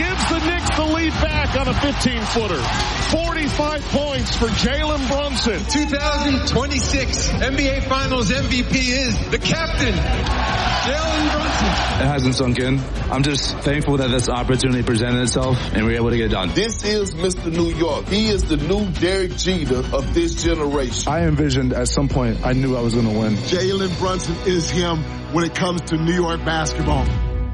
gives the Knicks the lead back on a 15-footer. 45 points for Jalen Brunson. 2026 NBA Finals MVP is the captain, Jalen Brunson. It hasn't sunk in. I'm just thankful that this opportunity presented itself and we were able to get it done. This is Mr. New York. He is the new Derek Jeter of this generation. I envisioned at some point I knew I was going to win. Jalen Brunson is him when it comes to New York basketball.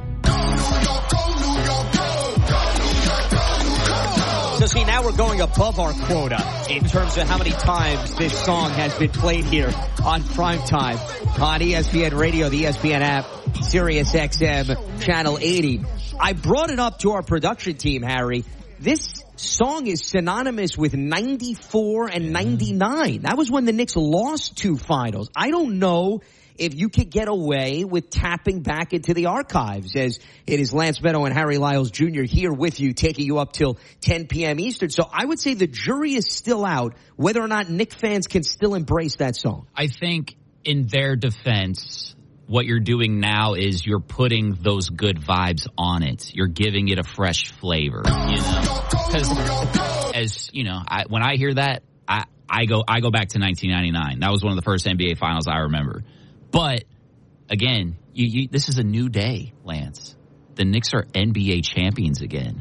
So see, now we're going above our quota in terms of how many times this song has been played here on Primetime on ESPN Radio, the ESPN app, Sirius XM, Channel 80. I brought it up to our production team, Harry. This song is synonymous with 94 and 99. That was when the Knicks lost 2 finals. I don't know if you could get away with tapping back into the archives, as it is Lance Meadow and Harry Lyles Jr. here with you, taking you up till 10 p.m. Eastern. So I would say the jury is still out whether or not Knicks fans can still embrace that song. I think in their defense, what you're doing now is you're putting those good vibes on it. You're giving it a fresh flavor, you know? Because, as you know, when I hear that, I go back to 1999. That was one of the first NBA Finals I remember. But, again, this is a new day, Lance. The Knicks are NBA champions again.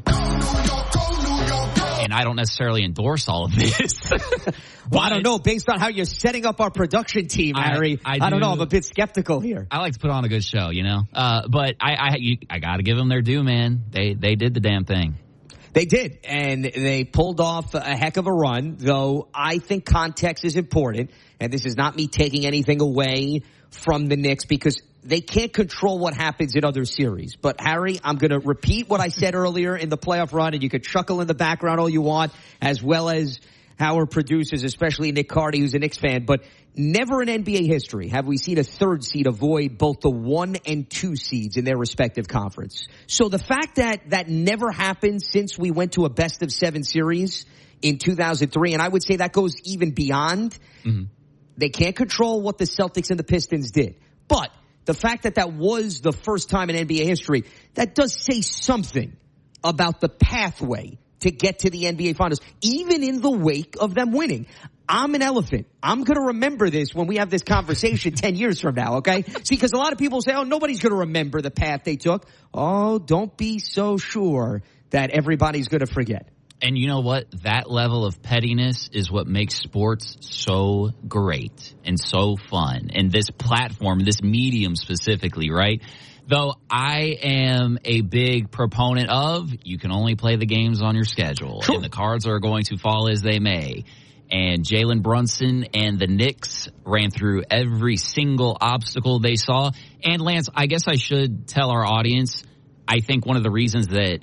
And I don't necessarily endorse all of this. Well, I don't know. Based on how you're setting up our production team, Harry, I don't know. I'm a bit skeptical here. I like to put on a good show, you know. But I got to give them their due, man. They did the damn thing. They did, and they pulled off a heck of a run, though I think context is important, and this is not me taking anything away from the Knicks because they can't control what happens in other series. But, Harry, I'm going to repeat what I said earlier in the playoff run, and you could chuckle in the background all you want, as well as our producers, especially Nick Carty, who's a Knicks fan. But never in NBA history have we seen a 3rd seed avoid both the 1 and 2 seeds in their respective conference. So the fact that that never happened since we went to a best-of-7 series in 2003, and I would say that goes even beyond. Mm-hmm. They can't control what the Celtics and the Pistons did. But the fact that that was the first time in NBA history, that does say something about the pathway to get to the NBA Finals, even in the wake of them winning. I'm an elephant. I'm going to remember this when we have this conversation 10 years from now, okay? See, because a lot of people say, oh, nobody's going to remember the path they took. Oh, don't be so sure that everybody's going to forget. And you know what? That level of pettiness is what makes sports so great and so fun. And this platform, this medium specifically, right? Though I am a big proponent of you can only play the games on your schedule. Sure. And the cards are going to fall as they may. And Jalen Brunson and the Knicks ran through every single obstacle they saw. And Lance, I guess I should tell our audience, I think one of the reasons that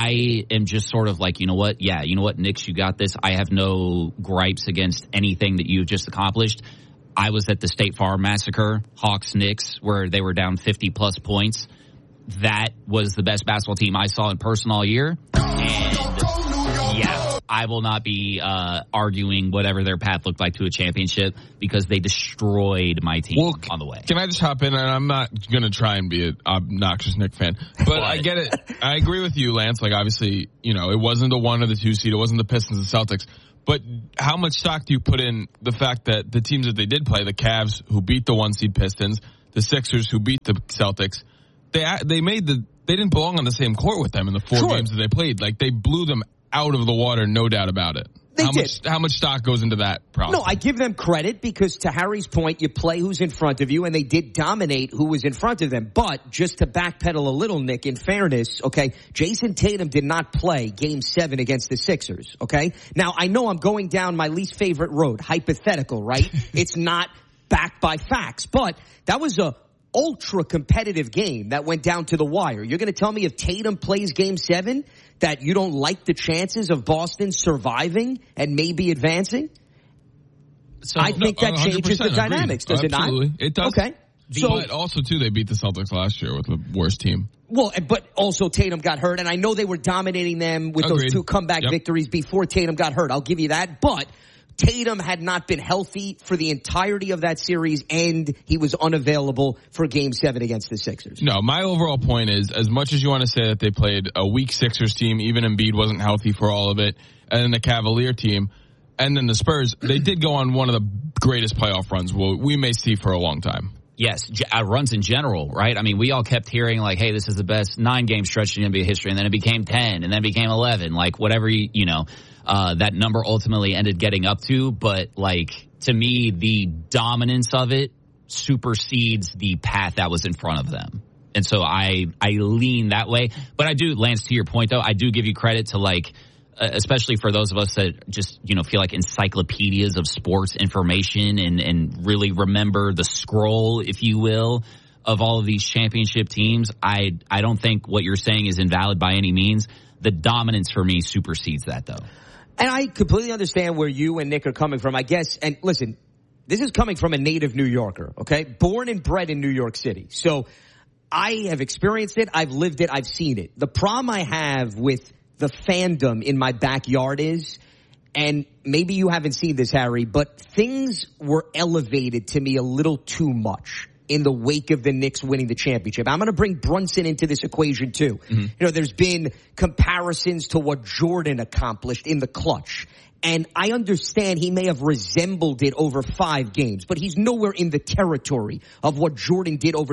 I am just sort of like, you know what? Yeah, you know what, Knicks, you got this. I have no gripes against anything that you've just accomplished. I was at the State Farm Massacre, Hawks-Knicks, where they were down 50-plus points. That was the best basketball team I saw in person all year. And, yeah, I will not be arguing whatever their path looked like to a championship because they destroyed my team on the way. Can I just hop in? And I'm not going to try and be an obnoxious Knicks fan. But I get it. I agree with you, Lance. Like, obviously, you know, it wasn't the 1 or the 2 seed. It wasn't the Pistons and Celtics. But how much stock do you put in the fact that the teams that they did play, the Cavs who beat the 1 seed Pistons, the Sixers who beat the Celtics, they didn't belong on the same court with them in the 4 games that they played. Like, they blew them out of the water, no doubt about it. How much stock goes into that process? No, I give them credit because to Harry's point, you play who's in front of you, and they did dominate who was in front of them. But just to backpedal a little, Nick, in fairness, okay, Jason Tatum did not play Game 7 against the Sixers, okay? Now, I know I'm going down my least favorite road, hypothetical, right? It's not backed by facts, but that was a ultra competitive game that went down to the wire. You're going to tell me if Tatum plays Game 7 that you don't like the chances of Boston surviving and maybe advancing? So, I think that changes the dynamics, does it not? Absolutely. It does. Okay. But also, too, they beat the Celtics last year with the worst team. Well, but also Tatum got hurt, and I know they were dominating them with those 2 comeback victories before Tatum got hurt. I'll give you that. But Tatum had not been healthy for the entirety of that series, and he was unavailable for Game 7 against the Sixers. No, my overall point is, as much as you want to say that they played a weak Sixers team, even Embiid wasn't healthy for all of it, and then the Cavalier team, and then the Spurs, they did go on one of the greatest playoff runs we may see for a long time. Yes, runs in general, right? I mean, we all kept hearing like, hey, this is the best 9-game stretch in NBA history, and then it became 10, and then it became 11, like whatever, that number ultimately ended getting up to. But like, to me, the dominance of it supersedes the path that was in front of them. And so I lean that way. But I do, Lance, to your point though, I do give you credit to like, especially for those of us that just, feel like encyclopedias of sports information and really remember the scroll, if you will, of all of these championship teams. I don't think what you're saying is invalid by any means. The dominance for me supersedes that, though. And I completely understand where you and Nick are coming from, I guess. And listen, this is coming from a native New Yorker, okay? Born and bred in New York City. So I have experienced it. I've lived it. I've seen it. The problem I have with the fandom in my backyard is, and maybe you haven't seen this, Harry, but things were elevated to me a little too much in the wake of the Knicks winning the championship. I'm going to bring Brunson into this equation too. Mm-hmm. There's been comparisons to what Jordan accomplished in the clutch. And I understand he may have resembled it over 5 games, but he's nowhere in the territory of what Jordan did over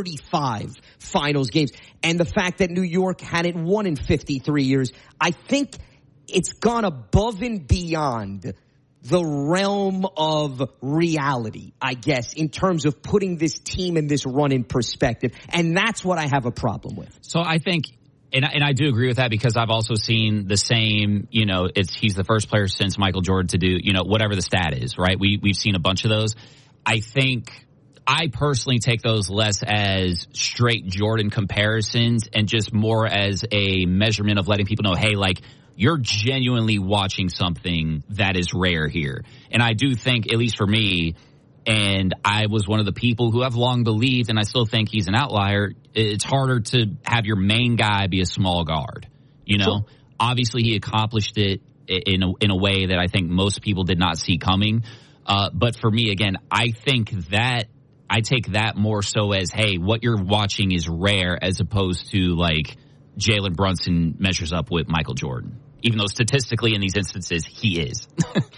35 finals games. And the fact that New York hadn't won in 53 years, I think it's gone above and beyond the realm of reality, I guess, in terms of putting this team and this run in perspective. And that's what I have a problem with. So I think, and I do agree with that, because I've also seen the same, he's the first player since Michael Jordan to do, whatever the stat is, right? We've seen a bunch of those. I think I personally take those less as straight Jordan comparisons and just more as a measurement of letting people know, hey, like, you're genuinely watching something that is rare here. And I do think, at least for me, and I was one of the people who have long believed, and I still think he's an outlier, it's harder to have your main guy be a small guard. Sure. Obviously he accomplished it in a way that I think most people did not see coming. But for me, again, I think that I take that more so as, hey, what you're watching is rare, as opposed to like Jalen Brunson measures up with Michael Jordan, even though statistically in these instances he is.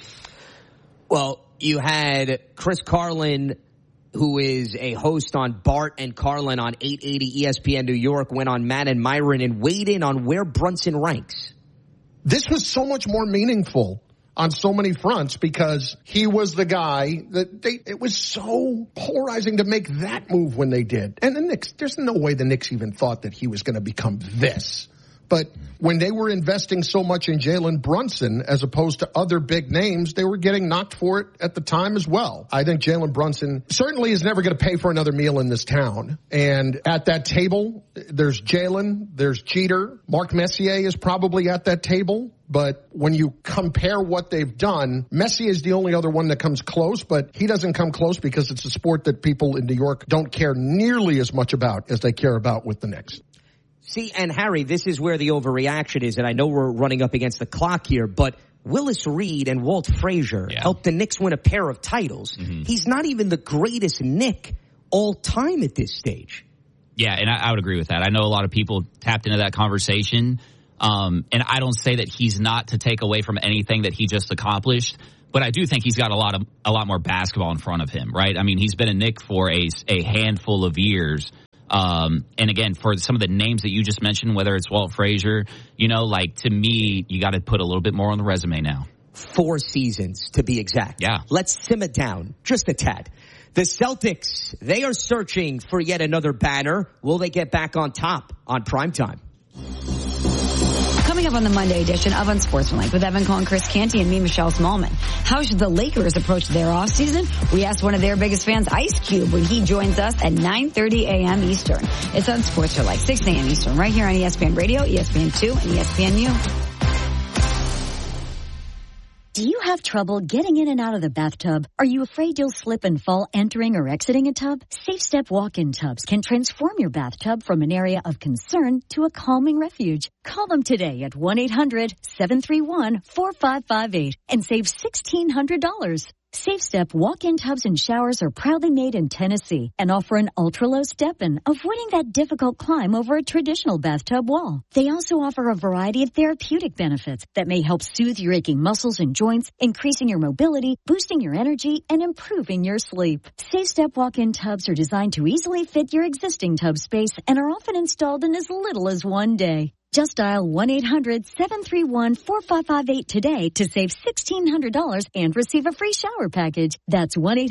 Well, you had Chris Carlin, who is a host on Bart and Carlin on 880 ESPN New York, went on Matt and Myron and weighed in on where Brunson ranks. This was so much more meaningful on so many fronts because he was the guy that it was so polarizing to make that move when they did. And the Knicks, there's no way the Knicks even thought that he was going to become this. But when they were investing so much in Jalen Brunson as opposed to other big names, they were getting knocked for it at the time as well. I think Jalen Brunson certainly is never going to pay for another meal in this town. And at that table, there's Jalen, there's Jeter. Mark Messier is probably at that table. But when you compare what they've done, Messier is the only other one that comes close, but he doesn't come close because it's a sport that people in New York don't care nearly as much about as they care about with the Knicks. See, and Harry, this is where the overreaction is, and I know we're running up against the clock here, but Willis Reed and Walt Frazier helped the Knicks win a pair of titles. Mm-hmm. He's not even the greatest Knick all time at this stage. Yeah, and I would agree with that. I know a lot of people tapped into that conversation, and I don't say that he's not to take away from anything that he just accomplished, but I do think he's got a lot more basketball in front of him, right? I mean, he's been a Knick for a handful of years. And again, for some of the names that you just mentioned, whether it's Walt Frazier, to me, you got to put a little bit more on the resume now. 4 seasons, to be exact. Yeah. Let's simmer down just a tad. The Celtics, they are searching for yet another banner. Will they get back on top on primetime? Coming up on the Monday edition of Unsportsmanlike with Evan Cohen, Chris Canty, and me, Michelle Smallman. How should the Lakers approach their offseason? We asked one of their biggest fans, Ice Cube, when he joins us at 9:30 a.m. Eastern. It's Unsportsmanlike, 6 a.m. Eastern, right here on ESPN Radio, ESPN2, and ESPNU. Do you have trouble getting in and out of the bathtub? Are you afraid you'll slip and fall entering or exiting a tub? SafeStep walk-in tubs can transform your bathtub from an area of concern to a calming refuge. Call them today at 1-800-731-4558 and save $1,600. SafeStep walk-in tubs and showers are proudly made in Tennessee and offer an ultra-low step-in, avoiding that difficult climb over a traditional bathtub wall. They also offer a variety of therapeutic benefits that may help soothe your aching muscles and joints, increasing your mobility, boosting your energy, and improving your sleep. SafeStep walk-in tubs are designed to easily fit your existing tub space and are often installed in as little as one day. Just dial 1-800-731-4558 today to save $1,600 and receive a free shower package. That's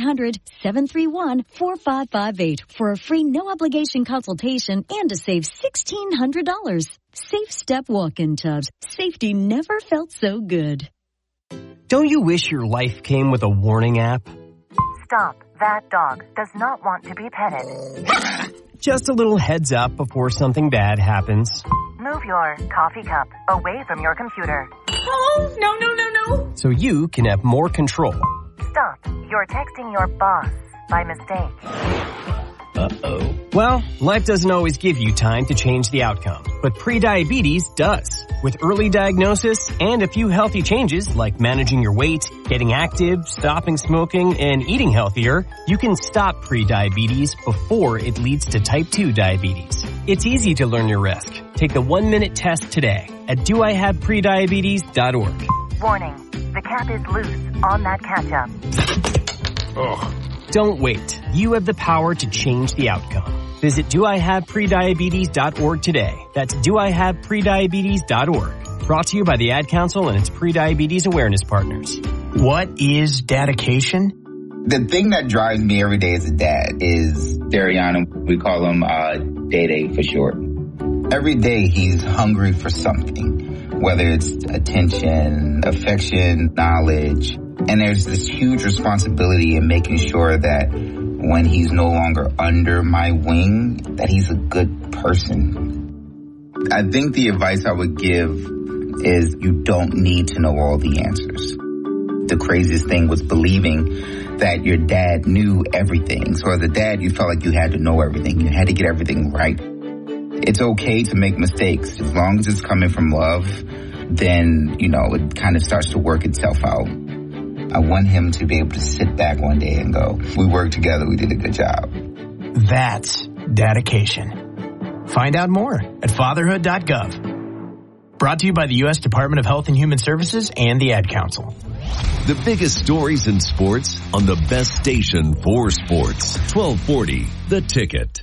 1-800-731-4558 for a free no-obligation consultation and to save $1,600. SafeStep walk-in tubs. Safety never felt so good. Don't you wish your life came with a warning app? Stop. That dog does not want to be petted. Just a little heads up before something bad happens. Move your coffee cup away from your computer. Oh, no. So you can have more control. Stop. You're texting your boss by mistake. Uh-oh. Well, life doesn't always give you time to change the outcome, but prediabetes does. With early diagnosis and a few healthy changes like managing your weight, getting active, stopping smoking, and eating healthier, you can stop prediabetes before it leads to type 2 diabetes. It's easy to learn your risk. Take the 1-minute test today at doihaveprediabetes.org. Warning. The cap is loose on that catch-up. Ugh. Don't wait. You have the power to change the outcome. Visit doihaveprediabetes.org today. That's doihaveprediabetes.org. Brought to you by the Ad Council and its prediabetes awareness partners. What is dedication? The thing that drives me every day as a dad is Dariana. We call him Day for short. Every day he's hungry for something, whether it's attention, affection, knowledge. And there's this huge responsibility in making sure that when he's no longer under my wing, that he's a good person. I think the advice I would give is you don't need to know all the answers. The craziest thing was believing that your dad knew everything. So as a dad, you felt like you had to know everything. You had to get everything right. It's okay to make mistakes. As long as it's coming from love, then, it kind of starts to work itself out. I want him to be able to sit back one day and go, we worked together, we did a good job. That's dedication. Find out more at fatherhood.gov. Brought to you by the U.S. Department of Health and Human Services and the Ad Council. The biggest stories in sports on the best station for sports. 1240, The Ticket.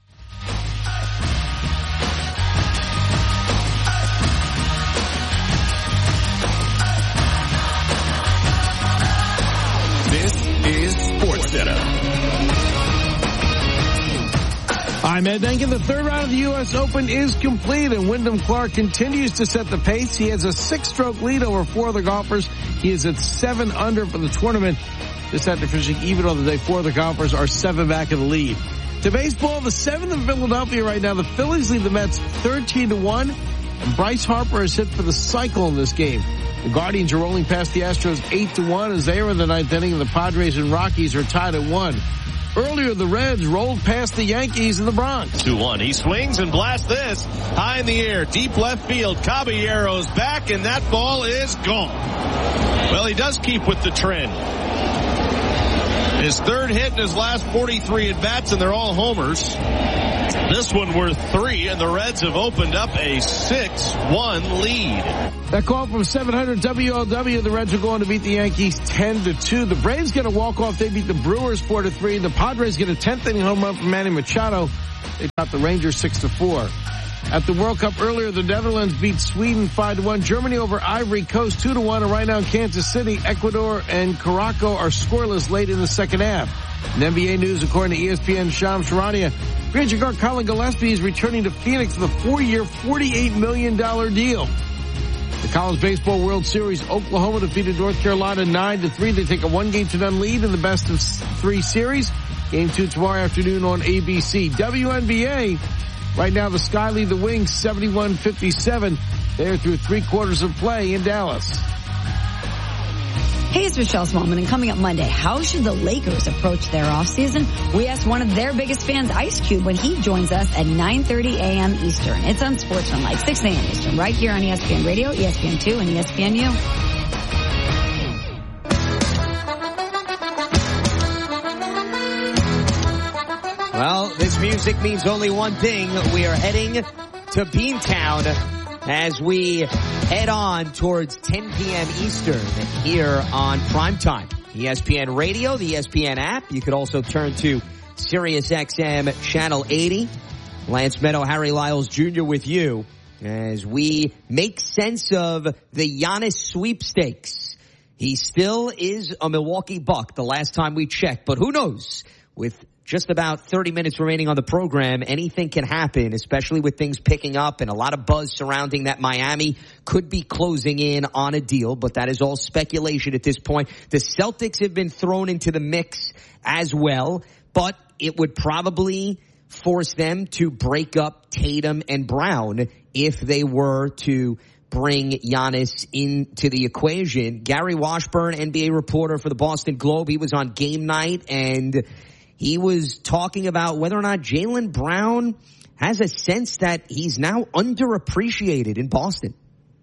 I'm Ed Denkin. The third round of the U.S. Open is complete, and Wyndham Clark continues to set the pace. He has a 6-stroke lead over 4 other golfers. He is at 7 under for the tournament. This after finishing even on the day. 4 other golfers are 7 back in the lead. To baseball, the 7th in Philadelphia right now. The Phillies lead the Mets 13-1, and Bryce Harper is hit for the cycle in this game. The Guardians are rolling past the Astros 8-1 as they are in the 9th inning, and the Padres and Rockies are tied at 1. Earlier, the Reds rolled past the Yankees in the Bronx. 2-1. He swings and blasts this high in the air, deep left field. Caballero's back, and that ball is gone. Well, he does keep with the trend. His third hit in his last 43 at-bats, and they're all homers. This one worth 3, and the Reds have opened up a 6-1 lead. That call from 700 WLW. The Reds are going to beat the Yankees 10-2. The Braves get a walk-off. They beat the Brewers 4-3. The Padres get a 10th inning home run from Manny Machado. They got the Rangers 6-4. At the World Cup earlier, the Netherlands beat Sweden 5-1. Germany over Ivory Coast 2-1. And right now in Kansas City, Ecuador and Caraco are scoreless late in the second half. In NBA news, according to ESPN's Shams Charania, Ranger guard Colin Gillespie is returning to Phoenix with a 4-year, $48 million deal. The College Baseball World Series, Oklahoma defeated North Carolina 9-3. They take a 1-0 lead in the best of 3 series. Game 2 tomorrow afternoon on ABC. WNBA, right now the Sky lead the Wings 71-57. They are through 3 quarters of play in Dallas. Hey, it's Michelle Smallman, and coming up Monday, how should the Lakers approach their offseason? We asked one of their biggest fans, Ice Cube, when he joins us at 9:30 a.m. Eastern. It's on Sportsman Live, 6 a.m. Eastern, right here on ESPN Radio, ESPN2, and ESPNU. Well, this music means only one thing. We are heading to Beantown as we head on towards 10 p.m. Eastern here on Primetime. ESPN Radio, the ESPN app. You could also turn to SiriusXM Channel 80. Lance Meadow, Harry Lyles Jr. with you as we make sense of the Giannis sweepstakes. He still is a Milwaukee Buck the last time we checked, but who knows? With just about 30 minutes remaining on the program, anything can happen, especially with things picking up and a lot of buzz surrounding that Miami could be closing in on a deal, but that is all speculation at this point. The Celtics have been thrown into the mix as well, but it would probably force them to break up Tatum and Brown if they were to bring Giannis into the equation. Gary Washburn, NBA reporter for the Boston Globe, he was on game night, and he was talking about whether or not Jaylen Brown has a sense that he's now underappreciated in Boston.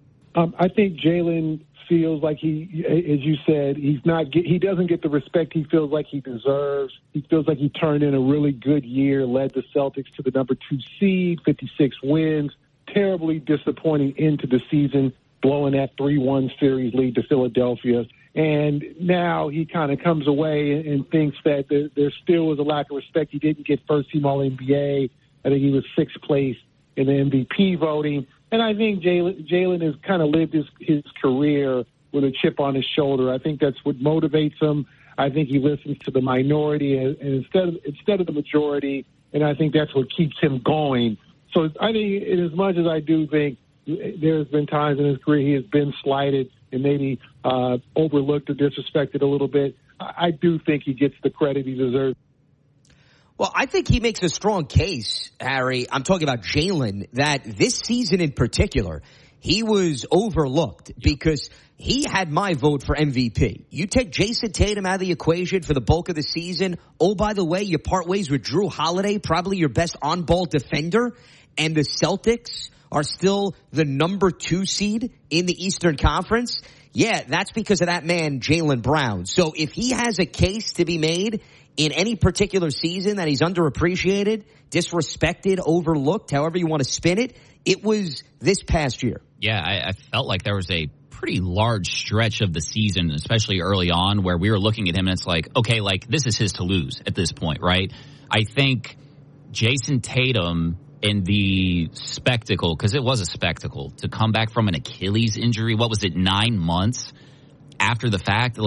I think Jaylen feels like he, as you said, he doesn't get the respect he feels like he deserves. He feels like he turned in a really good year, led the Celtics to the number 2 seed, 56 wins, terribly disappointing into the season, blowing that 3-1 series lead to Philadelphia. And now he kind of comes away and thinks that there still was a lack of respect. He didn't get first-team All-NBA. I think he was 6th place in the MVP voting. And I think Jaylen has kind of lived his career with a chip on his shoulder. I think that's what motivates him. I think he listens to the minority and instead of the majority, and I think that's what keeps him going. So I think, as much as I do think there's been times in his career he has been slighted and maybe overlooked or disrespected a little bit, I do think he gets the credit he deserves. Well, I think he makes a strong case, Harry. I'm talking about Jaylen, that this season in particular, he was overlooked because he had my vote for MVP. You take Jason Tatum out of the equation for the bulk of the season. Oh, by the way, you part ways with Drew Holiday, probably your best on-ball defender, and the Celtics are still the number 2 seed in the Eastern Conference. Yeah, that's because of that man, Jaylen Brown. So if he has a case to be made in any particular season that he's underappreciated, disrespected, overlooked, however you want to spin it, it was this past year. Yeah, I felt like there was a pretty large stretch of the season, especially early on, where we were looking at him and it's like, okay, like this is his to lose at this point, right? I think Jason Tatum in the spectacle, because it was a spectacle, to come back from an Achilles injury, what was it, 9 months after the fact,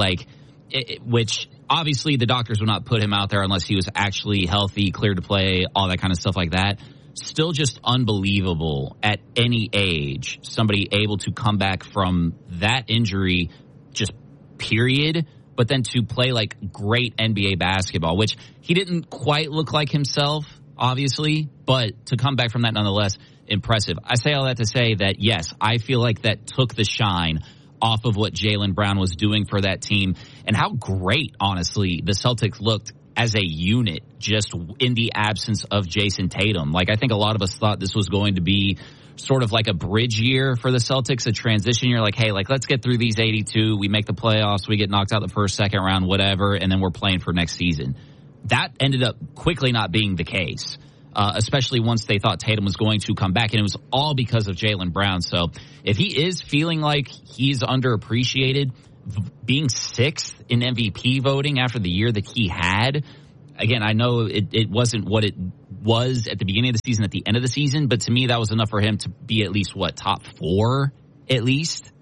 which obviously the doctors would not put him out there unless he was actually healthy, cleared to play, all that kind of stuff like that. Still just unbelievable at any age, somebody able to come back from that injury, just period, but then to play like great NBA basketball, which he didn't quite look like himself, obviously, but to come back from that nonetheless, impressive. I say all that to say that, yes, I feel like that took the shine off of what Jaylen Brown was doing for that team and how great, honestly, the Celtics looked as a unit just in the absence of Jason Tatum. Like, I think a lot of us thought this was going to be sort of like a bridge year for the Celtics, a transition year, like, hey, like, let's get through these 82, we make the playoffs, we get knocked out the first, second round, whatever, and then we're playing for next season. That ended up quickly not being the case, especially once they thought Tatum was going to come back, and it was all because of Jaylen Brown. So if he is feeling like he's underappreciated, being 6th in MVP voting after the year that he had, again, I know it wasn't what it was at the beginning of the season, at the end of the season, but to me that was enough for him to be at least, top 4 at least?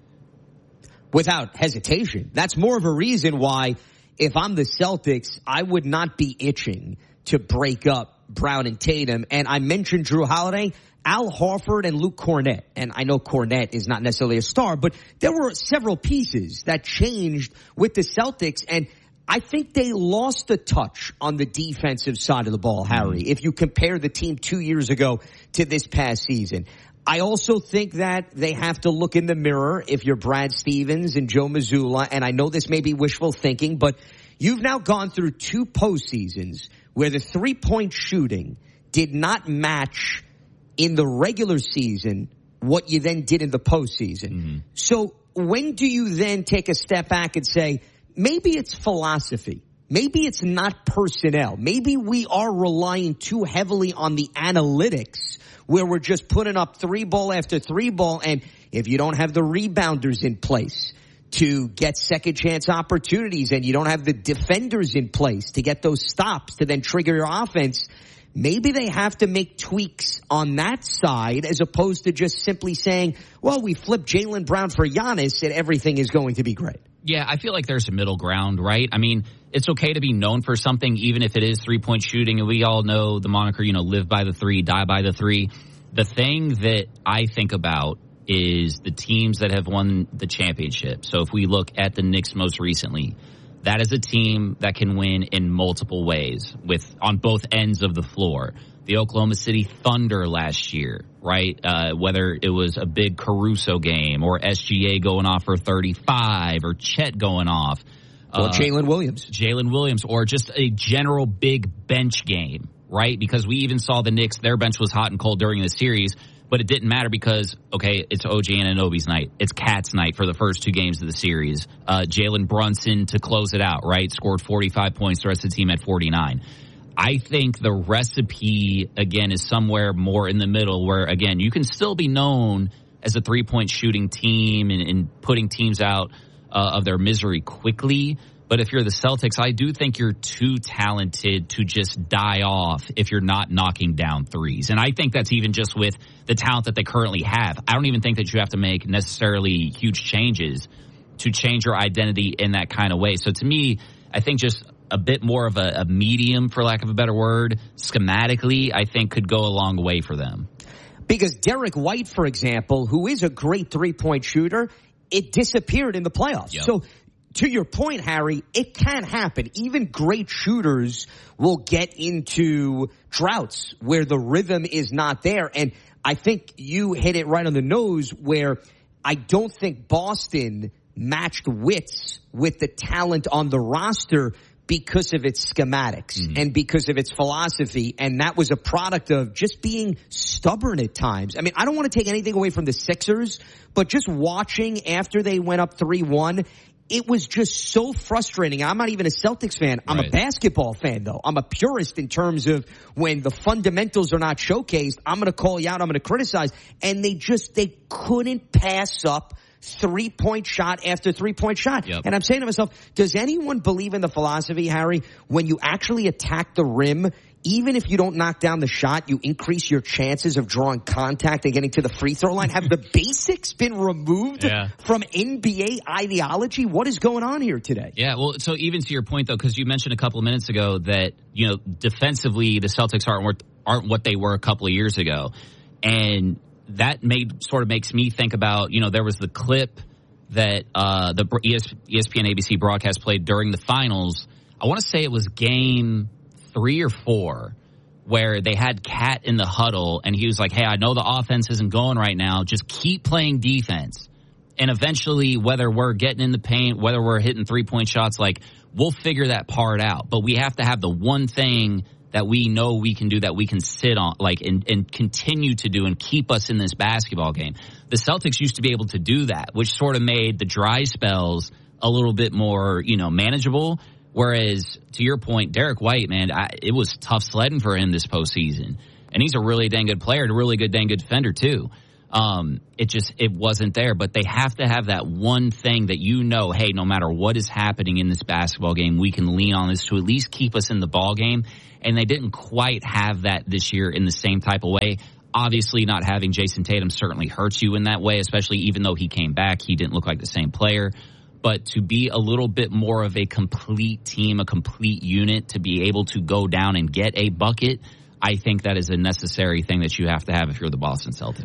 Without hesitation. That's more of a reason why, if I'm the Celtics, I would not be itching to break up Brown and Tatum. And I mentioned Drew Holiday, Al Horford, and Luke Kornet. And I know Kornet is not necessarily a star, but there were several pieces that changed with the Celtics. And I think they lost a touch on the defensive side of the ball, Harry, if you compare the team 2 years ago to this past season. I also think that they have to look in the mirror if you're Brad Stevens and Joe Mazzulla, and I know this may be wishful thinking, but you've now gone through 2 postseasons where the three-point shooting did not match in the regular season what you then did in the postseason. So when do you then take a step back and say, maybe it's philosophy. Maybe it's not personnel. Maybe we are relying too heavily on the analytics where we're just putting up 3-ball after 3-ball. And if you don't have the rebounders in place to get second chance opportunities and you don't have the defenders in place to get those stops to then trigger your offense, maybe they have to make tweaks on that side as opposed to just simply saying, well, we flipped Jaylen Brown for Giannis and everything is going to be great. Yeah, I feel like there's a middle ground, right? I mean, it's okay to be known for something, even if it is three-point shooting. And we all know the moniker, live by the 3, die by the 3. The thing that I think about is the teams that have won the championship. So if we look at the Knicks most recently, that is a team that can win in multiple ways on both ends of the floor. The Oklahoma City Thunder last year, right? Whether it was a big Caruso game or SGA going off for 35 or Chet going off. Or Jalen Williams, or just a general big bench game, right? Because we even saw the Knicks, their bench was hot and cold during the series, but it didn't matter because, okay, it's OG Anunoby's night. It's Cat's night for the first 2 games of the series. Jalen Brunson to close it out, right? Scored 45 points. The rest of the team had 49. I think the recipe, again, is somewhere more in the middle where, again, you can still be known as a three-point shooting team and putting teams out of their misery quickly. But if you're the Celtics, I do think you're too talented to just die off if you're not knocking down threes. And I think that's even just with the talent that they currently have. I don't even think that you have to make necessarily huge changes to change your identity in that kind of way. So to me, I think just a bit more of a medium, for lack of a better word, schematically, I think could go a long way for them. Because Derek White, for example, who is a great three-point shooter, it disappeared in the playoffs. Yep. So to your point, Harry, it can happen. Even great shooters will get into droughts where the rhythm is not there. And I think you hit it right on the nose where I don't think Boston matched wits with the talent on the roster because of its schematics and because of its philosophy. And that was a product of just being stubborn at times. I mean, I don't want to take anything away from the Sixers, but just watching after they went up 3-1, it was just so frustrating. I'm not even a Celtics fan. I'm a basketball fan, though. I'm a purist in terms of when the fundamentals are not showcased, I'm going to call you out, I'm going to criticize. And they couldn't pass up three-point shot after three-point shot. Yep. And I'm saying to myself, does anyone believe in the philosophy, Harry, when you actually attack the rim, even if you don't knock down the shot, you increase your chances of drawing contact and getting to the free throw line? Have the basics been removed from NBA ideology? What is going on here today? Yeah, well, so even to your point, though, because you mentioned a couple of minutes ago that, defensively the Celtics aren't what they were a couple of years ago. And that makes me think about, there was the clip that the ESPN ABC broadcast played during the finals. I want to say it was game 3 or 4 where they had Cat in the huddle and he was like, hey, I know the offense isn't going right now. Just keep playing defense. And eventually, whether we're getting in the paint, whether we're hitting three-point shots, we'll figure that part out. But we have to have the one thing that we know we can do, that we can sit on, and continue to do and keep us in this basketball game. The Celtics used to be able to do that, which sort of made the dry spells a little bit more, manageable. Whereas, to your point, Derek White, man, it was tough sledding for him this postseason. And he's a really dang good player and a really dang good defender, too. It wasn't there. But they have to have that one thing that hey, no matter what is happening in this basketball game, we can lean on this to at least keep us in the ball game. And they didn't quite have that this year in the same type of way. Obviously, not having Jason Tatum certainly hurts you in that way, especially even though he came back, he didn't look like the same player. But to be a little bit more of a complete team, a complete unit, to be able to go down and get a bucket, I think that is a necessary thing that you have to have if you're the Boston Celtics.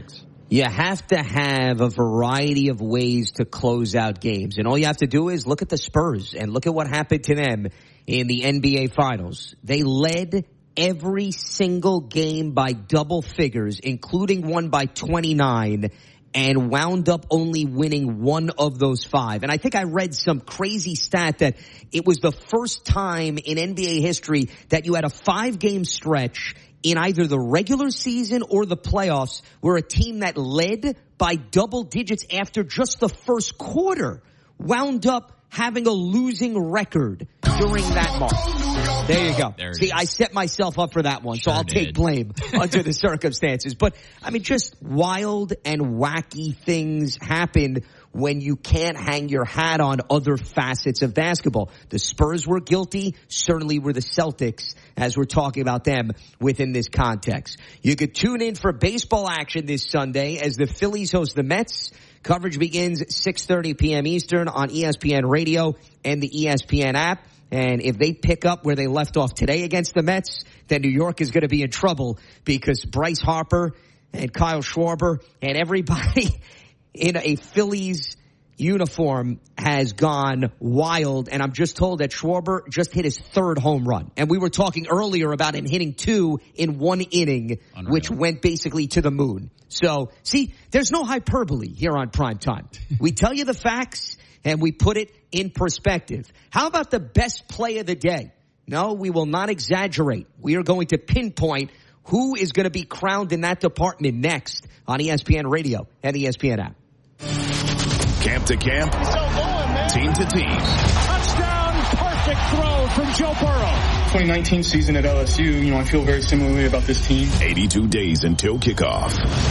You have to have a variety of ways to close out games. And all you have to do is look at the Spurs and look at what happened to them in the NBA Finals. They led every single game by double figures, including one by 29, and wound up only winning one of those 5. And I think I read some crazy stat that it was the first time in NBA history that you had a 5-game stretch in either the regular season or the playoffs where a team that led by double digits after just the first quarter wound up having a losing record during that mark. There you go. See, I set myself up for that one, so I'll take blame under the circumstances. But, I mean, just wild and wacky things happened when you can't hang your hat on other facets of basketball. The Spurs were guilty, certainly were the Celtics, as we're talking about them within this context. You could tune in for baseball action this Sunday as the Phillies host the Mets. Coverage begins 6:30 p.m. Eastern on ESPN Radio and the ESPN app. And if they pick up where they left off today against the Mets, then New York is going to be in trouble because Bryce Harper and Kyle Schwarber and everybody in a Phillies uniform has gone wild. And I'm just told that Schwarber just hit his 3rd home run. And we were talking earlier about him hitting 2 in 1 inning, Unreal. Which went basically to the moon. So, see, there's no hyperbole here on Prime Time. We tell you the facts and we put it in perspective. How about the best play of the day? No, we will not exaggerate. We are going to pinpoint who is going to be crowned in that department next on ESPN Radio and the ESPN app. Camp to camp, team to team. Touchdown, perfect throw from Joe Burrow. 2019 season at LSU, I feel very similarly about this team. 82 days until kickoff.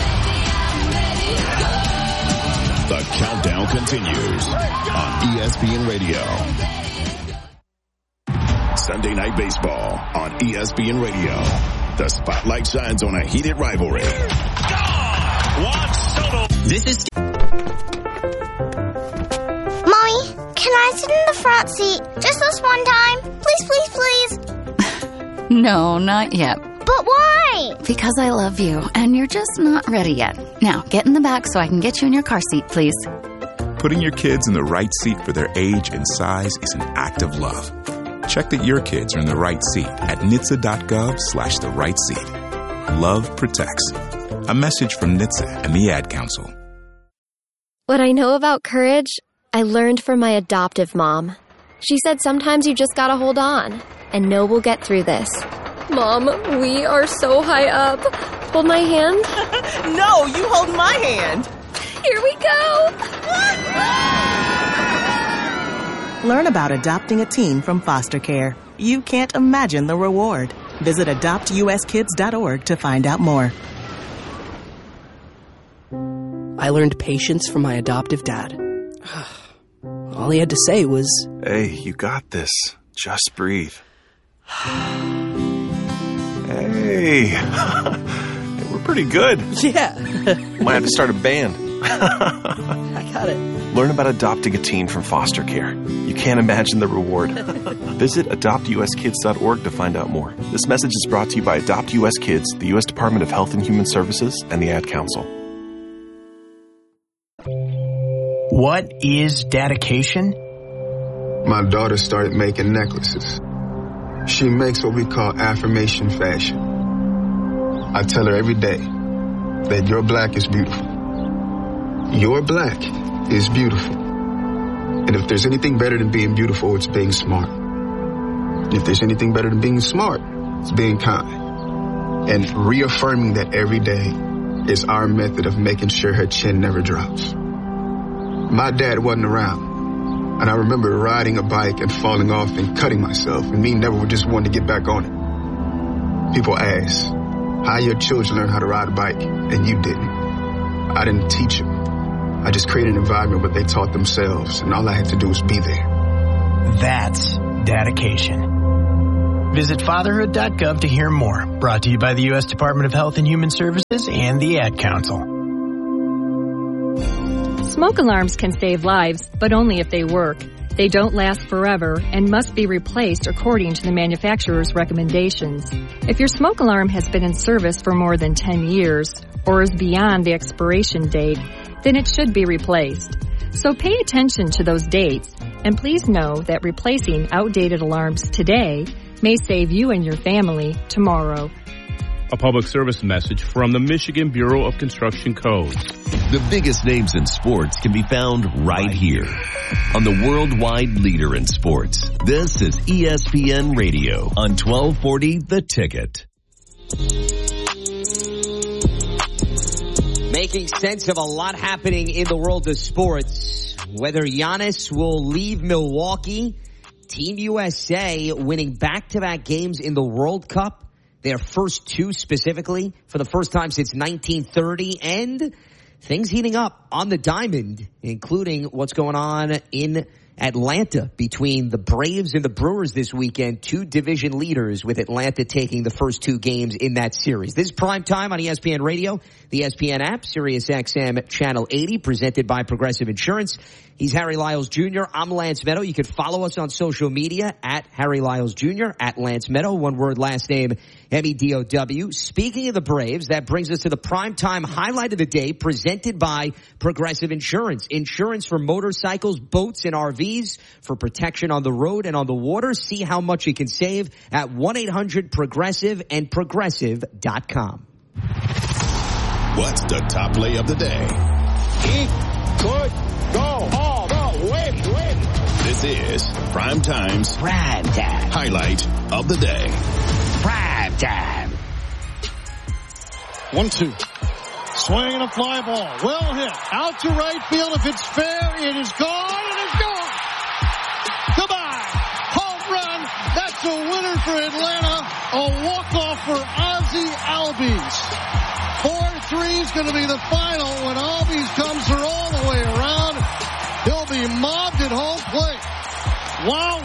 The countdown continues on ESPN Radio. Sunday Night Baseball on ESPN Radio. The spotlight shines on a heated rivalry. Juan Soto. This is... Mommy, can I sit in the front seat just this one time? Please, please, please. No, not yet. But why? Because I love you, and you're just not ready yet. Now, get in the back so I can get you in your car seat, please. Putting your kids in the right seat for their age and size is an act of love. Check that your kids are in the right seat at NHTSA.gov/the right seat. Love protects. A message from NHTSA and the Ad Council. What I know about courage, I learned from my adoptive mom. She said sometimes you just gotta hold on and know we'll get through this. Mom, we are so high up. Hold my hand. No, you hold my hand. Here we go. Learn about adopting a teen from foster care. You can't imagine the reward. Visit adoptuskids.org to find out more. I learned patience from my adoptive dad. All he had to say was, "Hey, you got this. Just breathe." Hey, we're pretty good. Yeah. Might have to start a band. I got it. Learn about adopting a teen from foster care. You can't imagine the reward. Visit adoptuskids.org to find out more. This message is brought to you by Adopt US Kids, the U.S. Department of Health and Human Services, and the Ad Council. What is dedication? My daughter started making necklaces. She makes what we call affirmation fashion. I tell her every day that your black is beautiful. Your black is beautiful. And if there's anything better than being beautiful, it's being smart. And if there's anything better than being smart, it's being kind. And reaffirming that every day is our method of making sure her chin never drops. My dad wasn't around, and I remember riding a bike and falling off and cutting myself, and me never just wanting to get back on it. People ask, how your children learn how to ride a bike, and you didn't. I didn't teach them. I just created an environment where they taught themselves, and all I had to do was be there. That's dedication. Visit fatherhood.gov to hear more. Brought to you by the U.S. Department of Health and Human Services and the Ad Council. Smoke alarms can save lives, but only if they work. They don't last forever and must be replaced according to the manufacturer's recommendations. If your smoke alarm has been in service for more than 10 years, or is beyond the expiration date, then it should be replaced. So pay attention to those dates, and please know that replacing outdated alarms today may save you and your family tomorrow. A public service message from the Michigan Bureau of Construction Codes. The biggest names in sports can be found right here on the worldwide leader in sports. This is ESPN Radio on 1240 The Ticket. Making sense of a lot happening in the world of sports. Whether Giannis will leave Milwaukee, Team USA winning back-to-back games in the World Cup, their first two specifically, for the first time since 1930, and things heating up on the diamond, including what's going on in Atlanta between the Braves and the Brewers this weekend, two division leaders, with Atlanta taking the first two games in that series. This is Prime Time on ESPN Radio, the ESPN app, Sirius XM Channel 80, presented by Progressive Insurance. He's Harry Lyles Jr. I'm Lance Meadow. You can follow us on social media at Harry Lyles Jr., at Lance Meadow, one word, last name, M-E-D-O-W. Speaking of the Braves, that brings us to the primetime highlight of the day, presented by Progressive Insurance. Insurance for motorcycles, boats, and RVs for protection on the road and on the water. See how much you can save at 1-800-PROGRESSIVE and Progressive.com. What's the top play of the day? He could go all the way. This is Prime Time's Prime Time highlight of the day. Prime Time. 1-2. Swing and a fly ball. Well hit. Out to right field. If it's fair, it is gone, and it's gone. Goodbye. Home run. That's a winner for Atlanta. A walk-off for Ozzie Albies. 4-3 is going to be the final when Albies comes through all the way around. He'll be mobbed at home plate. Wow.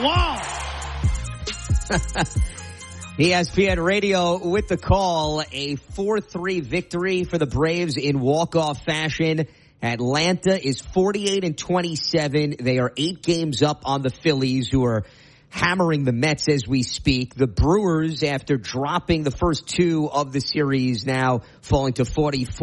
ESPN Radio with the call. A 4-3 victory for the Braves in walk-off fashion. Atlanta is 48-27. They are 8 games up on the Phillies, who are hammering the Mets as we speak. The Brewers, after dropping the first two of the series, now falling to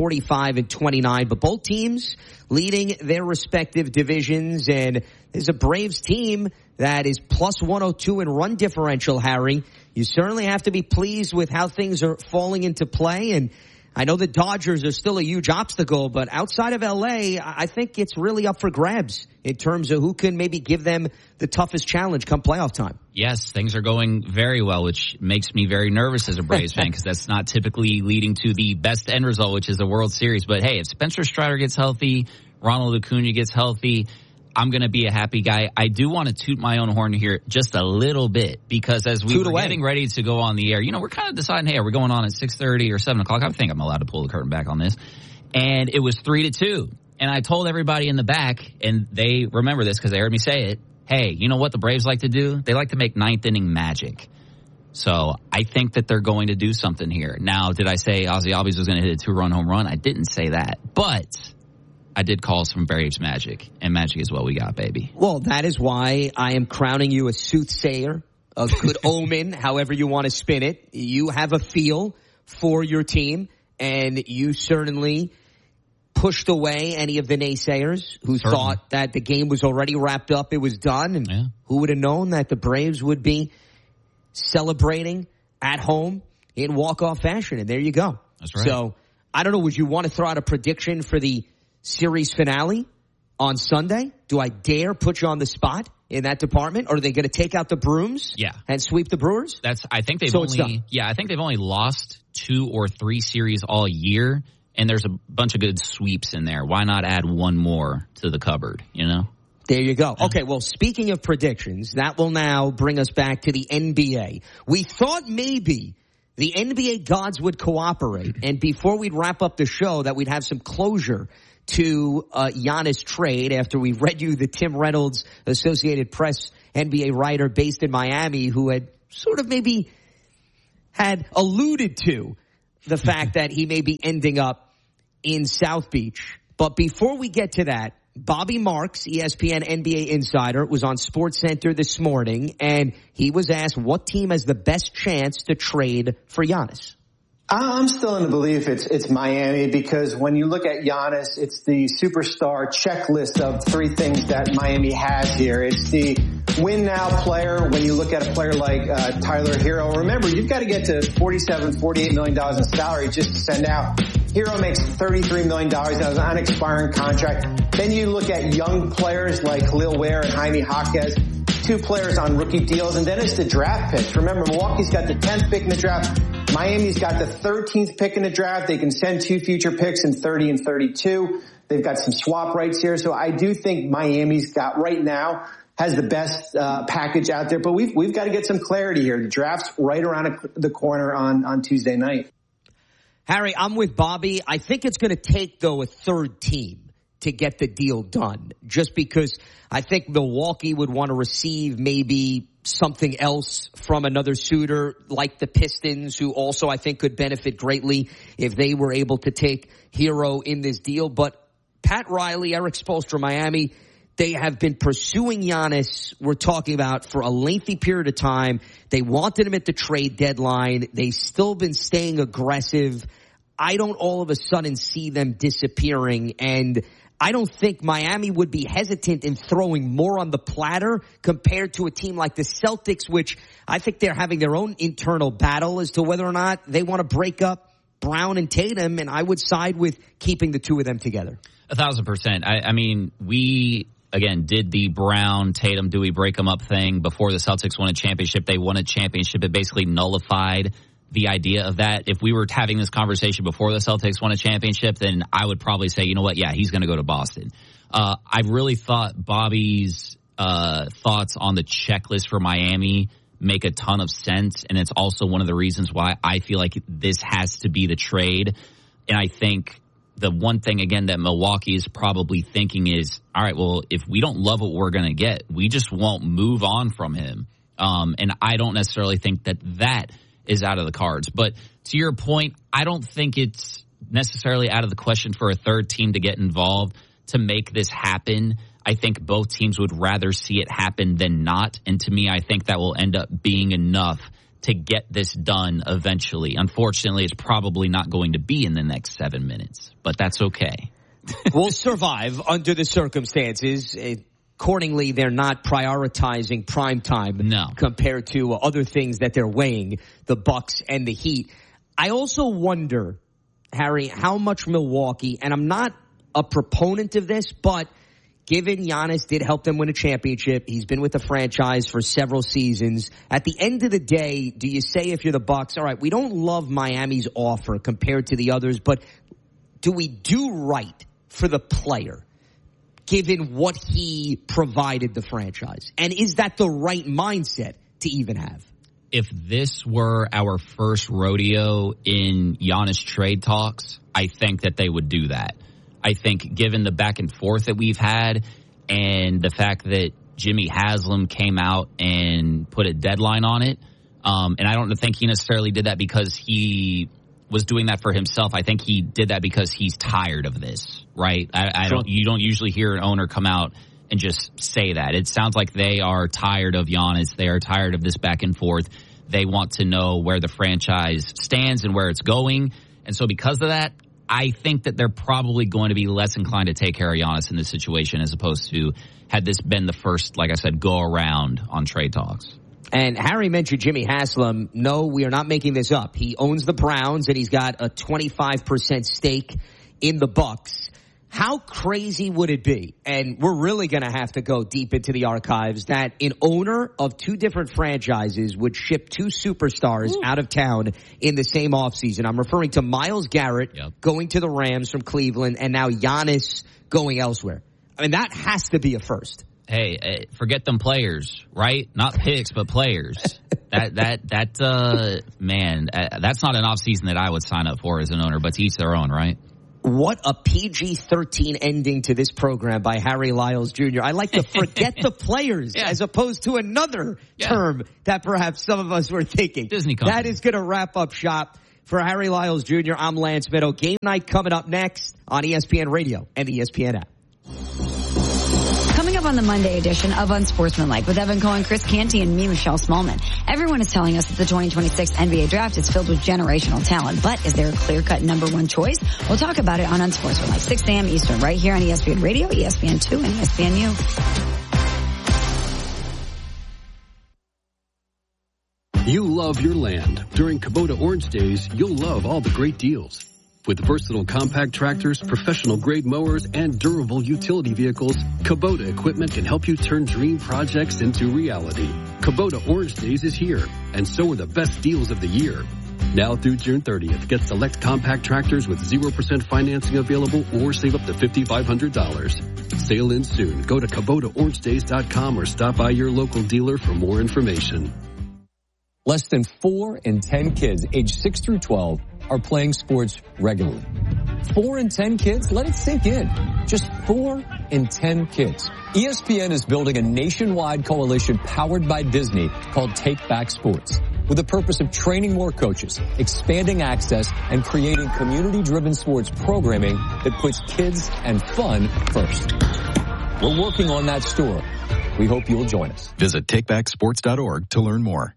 45-29. But both teams leading their respective divisions. And there's a Braves team that is plus 102 in run differential, Harry. You certainly have to be pleased with how things are falling into play. And I know the Dodgers are still a huge obstacle, but outside of L.A., I think it's really up for grabs in terms of who can maybe give them the toughest challenge come playoff time. Yes, things are going very well, which makes me very nervous as a Braves fan, because that's not typically leading to the best end result, which is the World Series. But hey, if Spencer Strider gets healthy, Ronald Acuna gets healthy, I'm going to be a happy guy. I do want to toot my own horn here just a little bit, because as we were getting ready to go on the air, we're kind of deciding, hey, are we going on at 6:30 or 7 o'clock? I think I'm allowed to pull the curtain back on this. And it was 3-2. And I told everybody in the back, and they remember this because they heard me say it, hey, you know what the Braves like to do? They like to make ninth inning magic. So I think that they're going to do something here. Now, did I say Ozzie Albies was going to hit a 2-run home run? I didn't say that. But I did call some Braves magic, and magic is what we got, baby. Well, that is why I am crowning you a soothsayer, a good omen, however you want to spin it. You have a feel for your team, and you certainly pushed away any of the naysayers who thought that the game was already wrapped up, it was done, and who would have known that the Braves would be celebrating at home in walk-off fashion, and there you go. That's right. So, I don't know, would you want to throw out a prediction for the series finale on Sunday? Do I dare put you on the spot in that department? Or are they going to take out the brooms and sweep the Brewers? I think they've only lost 2 or 3 series all year, and there's a bunch of good sweeps in there. Why not add one more to the cupboard, There you go. Okay, well, speaking of predictions, that will now bring us back to the NBA. We thought maybe the NBA gods would cooperate, and before we'd wrap up the show, that we'd have some closure to Giannis trade after we read you the Tim Reynolds Associated Press NBA writer based in Miami, who had sort of maybe had alluded to the fact that he may be ending up in South Beach. But before we get to that, Bobby Marks, ESPN NBA insider, was on SportsCenter this morning, and he was asked what team has the best chance to trade for Giannis. I'm still in the belief it's Miami, because when you look at Giannis, it's the superstar checklist of 3 things that Miami has here. It's the win now player. When you look at a player like Tyler Hero, remember, you've got to get to $48 million in salary just to send out. Hero makes $33 million. That was an unexpiring contract. Then you look at young players like Khalil Ware and Jaime Jaquez, 2 players on rookie deals. And then it's the draft picks. Remember, Milwaukee's got the 10th pick in the draft. Miami's got the 13th pick in the draft. They can send 2 future picks in 30 and 32. They've got some swap rights here. So I do think Miami's got right now has the best package out there. But we've got to get some clarity here. The draft's right around the corner on Tuesday night. Harry, I'm with Bobby. I think it's going to take, though, a third team to get the deal done, just because I think Milwaukee would want to receive maybe something else from another suitor like the Pistons, who also I think could benefit greatly if they were able to take Hero in this deal. But Pat Riley, Eric Spoelstra, Miami, they have been pursuing Giannis, we're talking about, for a lengthy period of time. They wanted him at the trade deadline. They've still been staying aggressive. I don't all of a sudden see them disappearing, and I don't think Miami would be hesitant in throwing more on the platter compared to a team like the Celtics, which I think they're having their own internal battle as to whether or not they want to break up Brown and Tatum, and I would side with keeping the 2 of them together. 1,000%. I mean, we, again, did the Brown, Tatum, do we break them up thing before the Celtics won a championship. They won a championship. It basically nullified the idea of that. If we were having this conversation before the Celtics won a championship, then I would probably say, you know what, yeah, he's going to go to Boston. I really thought Bobby's thoughts on the checklist for Miami make a ton of sense, and it's also one of the reasons why I feel like this has to be the trade. And I think the one thing, again, that Milwaukee is probably thinking is, all right, well, if we don't love what we're going to get, we just won't move on from him. And I don't necessarily think that is out of the cards. But to your point, I don't think it's necessarily out of the question for a third team to get involved to make this happen. I think both teams would rather see it happen than not. And to me, I think that will end up being enough to get this done eventually. Unfortunately, it's probably not going to be in the next 7 minutes, but that's okay. We'll survive under the circumstances. Accordingly, they're not prioritizing prime time compared to other things that they're weighing, the Bucks and the Heat. I also wonder, Harry, how much Milwaukee, and I'm not a proponent of this, but given Giannis did help them win a championship, he's been with the franchise for several seasons. At the end of the day, do you say, if you're the Bucks, all right, we don't love Miami's offer compared to the others, but do we do right for the player, given what he provided the franchise? And is that the right mindset to even have? If this were our first rodeo in Giannis trade talks, I think that they would do that. I think given the back and forth that we've had and the fact that Jimmy Haslam came out and put a deadline on it, and I don't think he necessarily did that because he was doing that for himself. I think he did that because he's tired of this, right? You don't usually hear an owner come out and just say that. It sounds like they are tired of Giannis. They are tired of this back and forth. They want to know where the franchise stands and where it's going. And so because of that, I think that they're probably going to be less inclined to take care of Giannis in this situation as opposed to had this been the first, like I said, go around on trade talks. And Harry mentioned Jimmy Haslam. No, we are not making this up. He owns the Browns, and he's got a 25% stake in the Bucks. How crazy would it be? And we're really going to have to go deep into the archives that an owner of 2 different franchises would ship 2 superstars out of town in the same offseason. I'm referring to Myles Garrett going to the Rams from Cleveland and now Giannis going elsewhere. I mean, that has to be a first. Hey, forget them players, right? Not picks, but players. Man, that's not an offseason that I would sign up for as an owner, but to each their own, right? What a PG-13 ending to this program by Harry Lyles Jr. I like to forget the players as opposed to another term that perhaps some of us were thinking. Disney company. That is going to wrap up shop for Harry Lyles Jr. I'm Lance Meadow. Game night coming up next on ESPN Radio and the ESPN app. Coming up on the Monday edition of Unsportsmanlike with Evan Cohen, Chris Canty, and me, Michelle Smallman. Everyone is telling us that the 2026 NBA draft is filled with generational talent, but is there a clear-cut number one choice? We'll talk about it on Unsportsmanlike, 6 a.m. Eastern, right here on ESPN Radio, ESPN2, and ESPNU. You love your land. During Kubota Orange Days, you'll love all the great deals. With versatile compact tractors, professional-grade mowers, and durable utility vehicles, Kubota equipment can help you turn dream projects into reality. Kubota Orange Days is here, and so are the best deals of the year. Now through June 30th, get select compact tractors with 0% financing available or save up to $5,500. Sale ends soon. Go to KubotaOrangeDays.com or stop by your local dealer for more information. Less than 4 in 10 kids aged 6 through 12 are playing sports regularly. 4 in 10 kids? Let it sink in. Just 4 in 10 kids. ESPN is building a nationwide coalition powered by Disney called Take Back Sports, with the purpose of training more coaches, expanding access, and creating community-driven sports programming that puts kids and fun first. We're working on that story. We hope you'll join us. Visit takebacksports.org to learn more.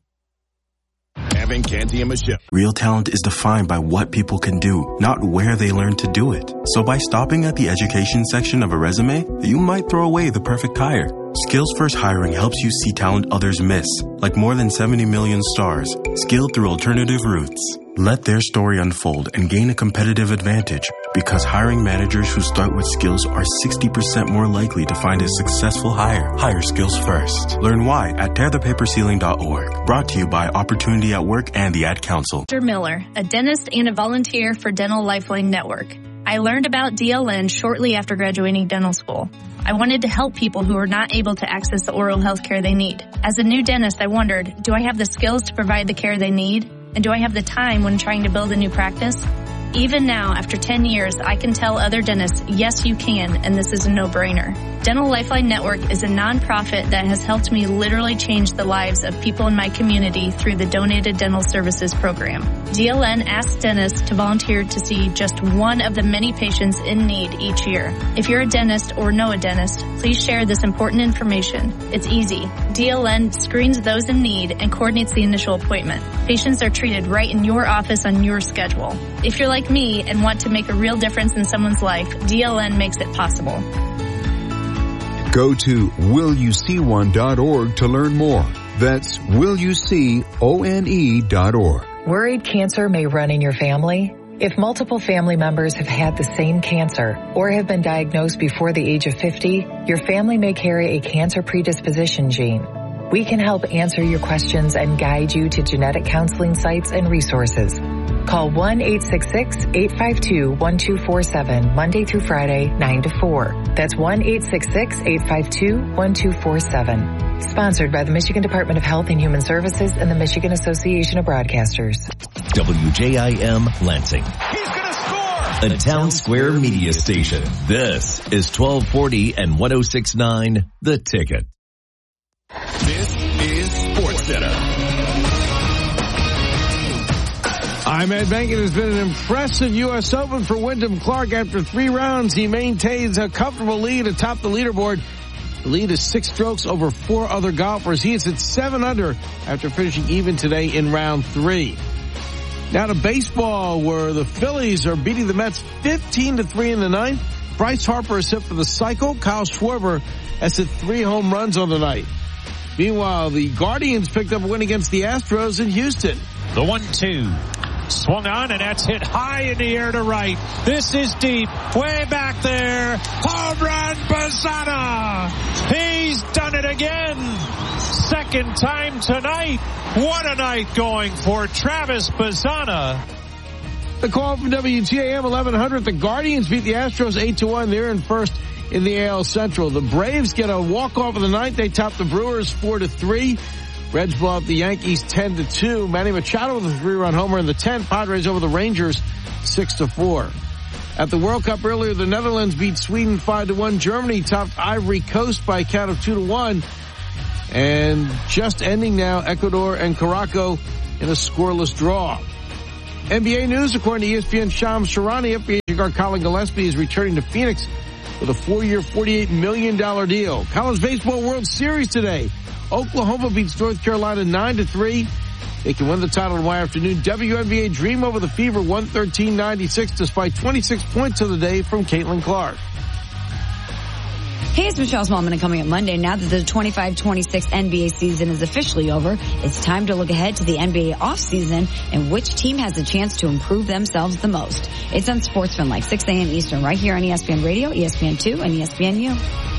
Evan Canty and Michelle. Real talent is defined by what people can do, not where they learn to do it. So by stopping at the education section of a resume, you might throw away the perfect hire. Skills First Hiring helps you see talent others miss, like more than 70 million stars, skilled through alternative routes. Let their story unfold and gain a competitive advantage, because hiring managers who start with skills are 60% more likely to find a successful hire. Hire skills first. Learn why at tearthepaperceiling.org. Brought to you by Opportunity at Work and the Ad Council. Dr. Miller, a dentist and a volunteer for Dental Lifeline Network. I learned about DLN shortly after graduating dental school. I wanted to help people who are not able to access the oral health care they need. As a new dentist, I wondered, do I have the skills to provide the care they need? And do I have the time when trying to build a new practice? Even now, after 10 years, I can tell other dentists, yes, you can, and this is a no-brainer. Dental Lifeline Network is a nonprofit that has helped me literally change the lives of people in my community through the Donated Dental Services program. DLN asks dentists to volunteer to see just one of the many patients in need each year. If you're a dentist or know a dentist, please share this important information. It's easy. DLN screens those in need and coordinates the initial appointment. Patients are treated right in your office on your schedule. If you're like me and want to make a real difference in someone's life, DLN makes it possible. Go to willyouseeone.org to learn more. That's willyouseeone.org. Worried cancer may run in your family? If multiple family members have had the same cancer or have been diagnosed before the age of 50, your family may carry a cancer predisposition gene. We can help answer your questions and guide you to genetic counseling sites and resources. Call 1-866-852-1247 Monday through Friday, 9 to 4. That's 1-866-852-1247. Sponsored by the Michigan Department of Health and Human Services and the Michigan Association of Broadcasters. WJIM Lansing. He's going to score! A Town Square media station. This is 1240 and 106.9 The Ticket. This is SportsCenter. I'm Ed Bank. It has been an impressive U.S. Open for Wyndham Clark. After 3 rounds, he maintains a comfortable lead atop the leaderboard. The lead is 6 strokes over 4 other golfers. He is at 7 under after finishing even today in round 3. Now to baseball, where the Phillies are beating the Mets 15-3 in the 9th. Bryce Harper is set for the cycle. Kyle Schwarber has hit 3 home runs on the night. Meanwhile, the Guardians picked up a win against the Astros in Houston. The 1-2. Swung on, and that's hit high in the air to right. This is deep, way back there. Home run, Bazzana. He's done it again. Second time tonight. What a night going for Travis Bazzana. The call from WTAM 1100. The Guardians beat the Astros 8-1. They're in first in the AL Central. The Braves get a walk-off in the 9th. They top the Brewers 4-3. Reds blow up the Yankees 10-2. Manny Machado with a 3-run homer in the 10th. Padres over the Rangers 6-4. At the World Cup earlier, the Netherlands beat Sweden 5-1. Germany topped Ivory Coast by a count of 2-1. And just ending now, Ecuador and Caraco in a scoreless draw. NBA news, according to ESPN Shams Charania, guard Colin Gillespie is returning to Phoenix with a 4-year, $48 million deal. College Baseball World Series today. Oklahoma beats North Carolina 9-3. They can win the title tomorrow afternoon. WNBA dream over the Fever 113-96 despite 26 points of the day from Caitlin Clark. Hey, it's Michelle Smallman, and coming up Monday, now that the 25-26 NBA season is officially over, it's time to look ahead to the NBA offseason and which team has a chance to improve themselves the most. It's on Sportsman Like 6 a.m. Eastern, right here on ESPN Radio, ESPN2, and ESPNU.